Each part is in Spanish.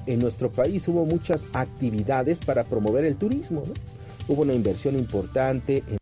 en nuestro país hubo muchas actividades para promover el turismo, ¿no? Hubo una inversión importante en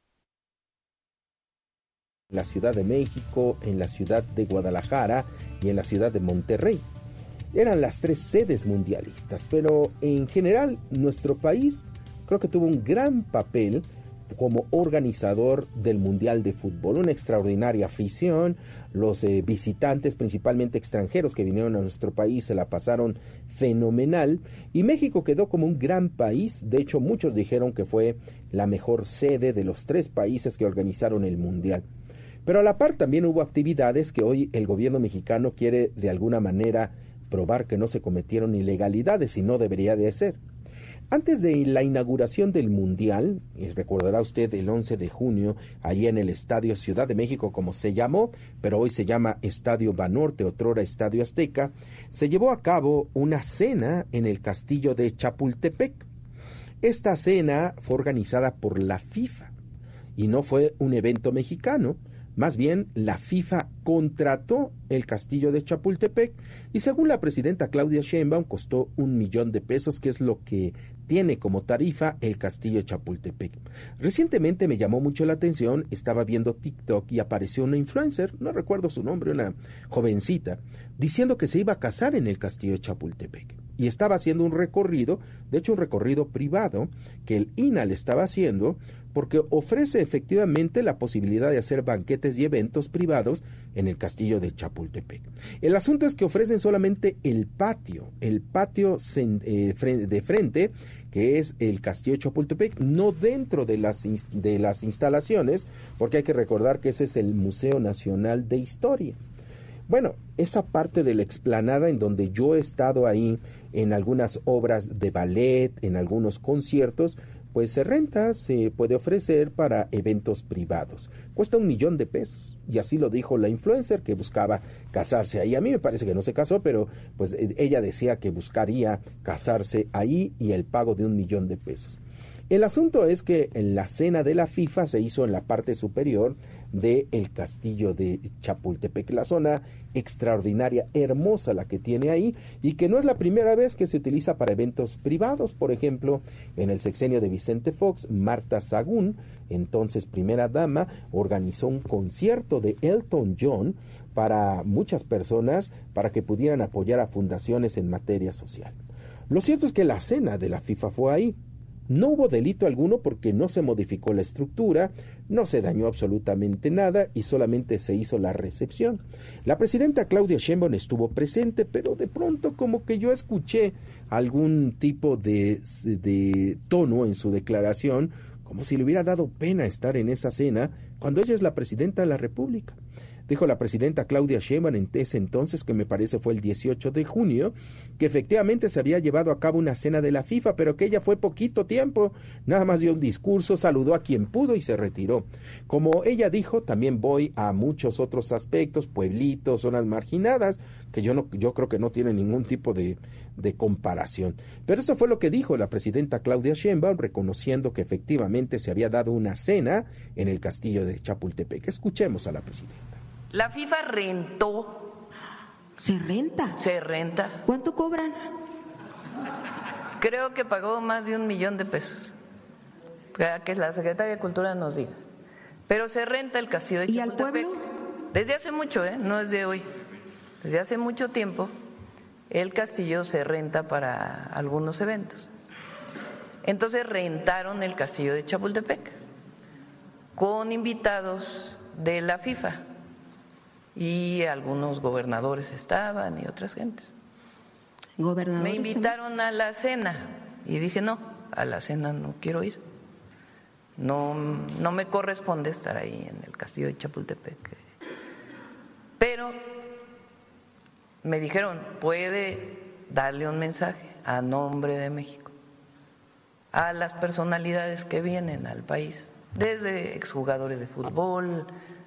la Ciudad de México, en la ciudad de Guadalajara y en la ciudad de Monterrey. Eran las 3 sedes mundialistas, pero en general nuestro país creo que tuvo un gran papel como organizador del Mundial de Fútbol, una extraordinaria afición, los visitantes, principalmente extranjeros que vinieron a nuestro país, se la pasaron fenomenal, y México quedó como un gran país. De hecho, muchos dijeron que fue la mejor sede de los 3 países que organizaron el Mundial. Pero a la par también hubo actividades que hoy el gobierno mexicano quiere de alguna manera probar que no se cometieron ilegalidades y no debería de ser. Antes de la inauguración del Mundial, y recordará usted el 11 de junio, allí en el Estadio Ciudad de México, como se llamó, pero hoy se llama Estadio Banorte, otrora Estadio Azteca, se llevó a cabo una cena en el castillo de Chapultepec. Esta cena fue organizada por la FIFA y no fue un evento mexicano. Más bien, la FIFA contrató el castillo de Chapultepec y según la presidenta Claudia Sheinbaum costó $1,000,000, que es lo que tiene como tarifa el castillo de Chapultepec. Recientemente me llamó mucho la atención, estaba viendo TikTok y apareció una influencer, no recuerdo su nombre, una jovencita, diciendo que se iba a casar en el castillo de Chapultepec. Y estaba haciendo un recorrido, de hecho un recorrido privado, que el INAH le estaba haciendo, porque ofrece efectivamente la posibilidad de hacer banquetes y eventos privados en el castillo de Chapultepec. El asunto es que ofrecen solamente el patio de frente, que es el castillo de Chapultepec, no dentro de las instalaciones, porque hay que recordar que ese es el Museo Nacional de Historia. Bueno, esa parte de la explanada en donde yo he estado ahí en algunas obras de ballet, en algunos conciertos, pues se renta, se puede ofrecer para eventos privados. Cuesta $1,000,000 y así lo dijo la influencer que buscaba casarse ahí. A mí me parece que no se casó, pero pues ella decía que buscaría casarse ahí y el pago de $1,000,000. El asunto es que en la cena de la FIFA se hizo en la parte superior del castillo de Chapultepec, la zona extraordinaria, hermosa la que tiene ahí, y que no es la primera vez que se utiliza para eventos privados. Por ejemplo, en el sexenio de Vicente Fox, Marta Sagún, entonces primera dama, organizó un concierto de Elton John para muchas personas, para que pudieran apoyar a fundaciones en materia social. Lo cierto es que la cena de la FIFA fue ahí. No hubo delito alguno porque no se modificó la estructura, no se dañó absolutamente nada y solamente se hizo la recepción. La presidenta Claudia Sheinbaum estuvo presente, pero de pronto como que yo escuché algún tipo de tono en su declaración, como si le hubiera dado pena estar en esa cena cuando ella es la presidenta de la República. Dijo la presidenta Claudia Sheinbaum en ese entonces, que me parece fue el 18 de junio, que efectivamente se había llevado a cabo una cena de la FIFA, pero que ella fue poquito tiempo, nada más dio un discurso, saludó a quien pudo y se retiró. Como ella dijo, también voy a muchos otros aspectos, pueblitos, zonas marginadas, que yo creo que no tiene ningún tipo de comparación. Pero eso fue lo que dijo la presidenta Claudia Sheinbaum, reconociendo que efectivamente se había dado una cena en el castillo de Chapultepec. Escuchemos a la presidenta. La FIFA rentó. ¿Se renta? Se renta. ¿Cuánto cobran? Creo que pagó más de $1,000,000. Que la Secretaría de Cultura nos diga. Pero se renta el castillo de Chapultepec. ¿Y al pueblo? Desde hace mucho, no es de hoy. Desde hace mucho tiempo el castillo se renta para algunos eventos. Entonces rentaron el castillo de Chapultepec con invitados de la FIFA. Y algunos gobernadores estaban y otras gentes. Me invitaron a la cena y dije no, a la cena no quiero ir. No me corresponde estar ahí en el castillo de Chapultepec. Pero me dijeron, puede darle un mensaje a nombre de México a las personalidades que vienen al país, desde exjugadores de fútbol,